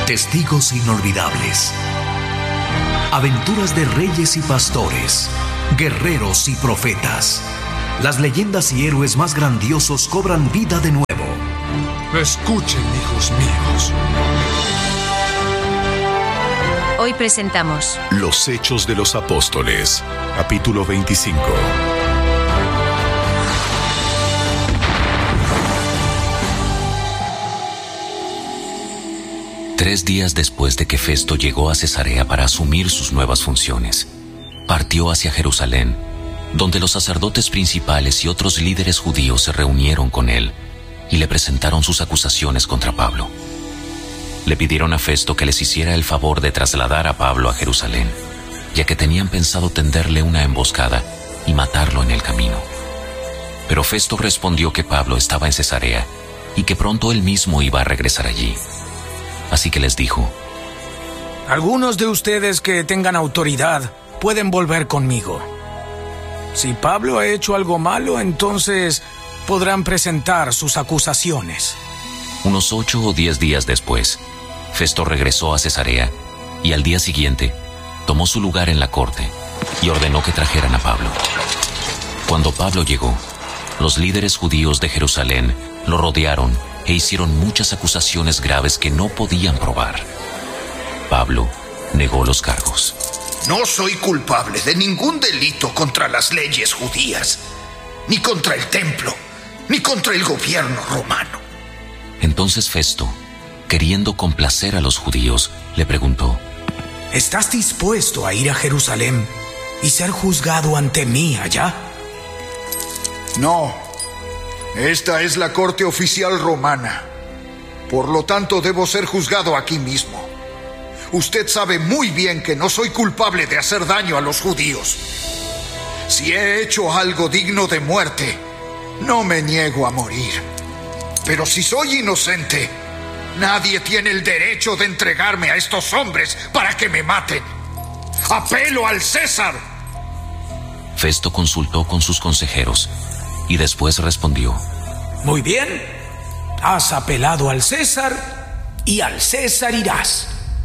Testigos inolvidables. Aventuras de reyes y pastores, guerreros y profetas. Las leyendas y héroes más grandiosos cobran vida de nuevo. Escuchen, hijos míos. Hoy presentamos Los Hechos de los Apóstoles, capítulo 25. Tres días después de que Festo llegó a Cesarea para asumir sus nuevas funciones, partió hacia Jerusalén, donde los sacerdotes principales y otros líderes judíos se reunieron con él y le presentaron sus acusaciones contra Pablo. Le pidieron a Festo que les hiciera el favor de trasladar a Pablo a Jerusalén, ya que tenían pensado tenderle una emboscada y matarlo en el camino. Pero Festo respondió que Pablo estaba en Cesarea y que pronto él mismo iba a regresar allí. Así que les dijo: algunos de ustedes que tengan autoridad pueden volver conmigo. Si Pablo ha hecho algo malo, entonces podrán presentar sus acusaciones. Unos 8 o 10 días después, Festo regresó a Cesarea y al día siguiente tomó su lugar en la corte y ordenó que trajeran a Pablo. Cuando Pablo llegó, los líderes judíos de Jerusalén lo rodearon e hicieron muchas acusaciones graves que no podían probar. Pablo negó los cargos. No soy culpable de ningún delito contra las leyes judías, ni contra el templo, ni contra el gobierno romano. Entonces Festo, queriendo complacer a los judíos, le preguntó: ¿estás dispuesto a ir a Jerusalén y ser juzgado ante mí allá? No, esta es la corte oficial romana. Por lo tanto, debo ser juzgado aquí mismo. Usted sabe muy bien que no soy culpable de hacer daño a los judíos. Si he hecho algo digno de muerte, no me niego a morir. Pero si soy inocente, nadie tiene el derecho de entregarme a estos hombres para que me maten. ¡Apelo al César! Festo consultó con sus consejeros y después respondió: muy bien, has apelado al César y al César irás.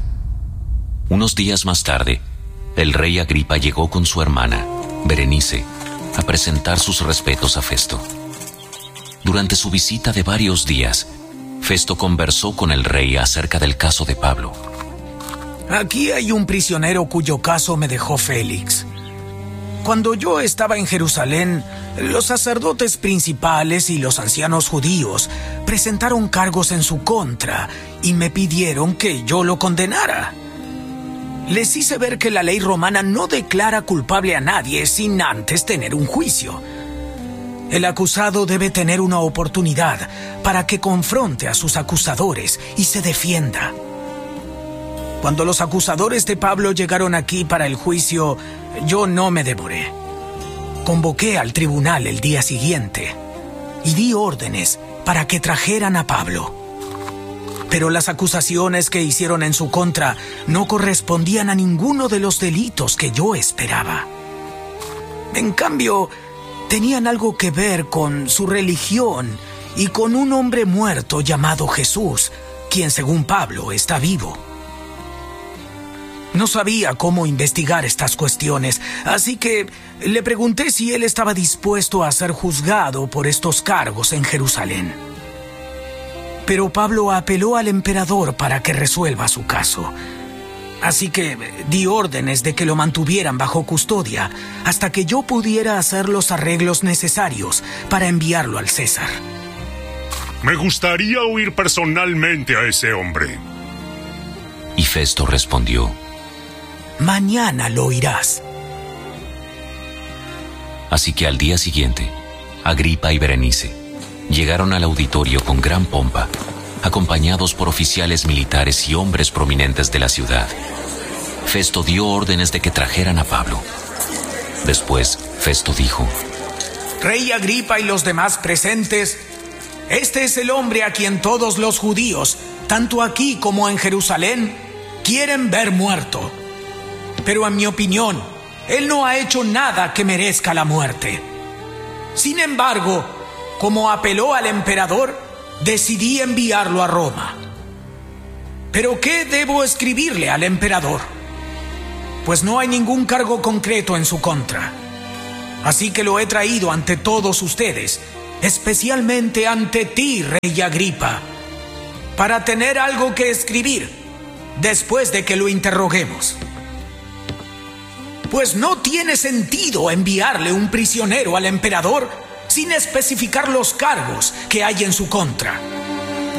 Unos días más tarde, el rey Agripa llegó con su hermana, Berenice, a presentar sus respetos a Festo. Durante su visita de varios días, Festo conversó con el rey acerca del caso de Pablo. Aquí hay un prisionero cuyo caso me dejó Félix. Cuando yo estaba en Jerusalén, los sacerdotes principales y los ancianos judíos presentaron cargos en su contra y me pidieron que yo lo condenara. Les hice ver que la ley romana no declara culpable a nadie sin antes tener un juicio. El acusado debe tener una oportunidad para que confronte a sus acusadores y se defienda. Cuando los acusadores de Pablo llegaron aquí para el juicio, yo no me demoré. Convoqué al tribunal el día siguiente y di órdenes para que trajeran a Pablo. Pero las acusaciones que hicieron en su contra no correspondían a ninguno de los delitos que yo esperaba. En cambio, tenían algo que ver con su religión y con un hombre muerto llamado Jesús, quien según Pablo está vivo. No sabía cómo investigar estas cuestiones, así que le pregunté si él estaba dispuesto a ser juzgado por estos cargos en Jerusalén. Pero Pablo apeló al emperador para que resuelva su caso. Así que di órdenes de que lo mantuvieran bajo custodia hasta que yo pudiera hacer los arreglos necesarios para enviarlo al César. Me gustaría oír personalmente a ese hombre. Y Festo respondió: mañana lo oirás. Así que al día siguiente, Agripa y Berenice llegaron al auditorio con gran pompa, acompañados por oficiales militares y hombres prominentes de la ciudad. Festo dio órdenes de que trajeran a Pablo. Después, Festo dijo: Rey Agripa y los demás presentes, este es el hombre a quien todos los judíos, tanto aquí como en Jerusalén, quieren ver muerto. Pero en mi opinión, él no ha hecho nada que merezca la muerte. Sin embargo, como apeló al emperador, decidí enviarlo a Roma. ¿Pero qué debo escribirle al emperador? Pues no hay ningún cargo concreto en su contra. Así que lo he traído ante todos ustedes, especialmente ante ti, Rey Agripa, para tener algo que escribir después de que lo interroguemos. Pues no tiene sentido enviarle un prisionero al emperador sin especificar los cargos que hay en su contra.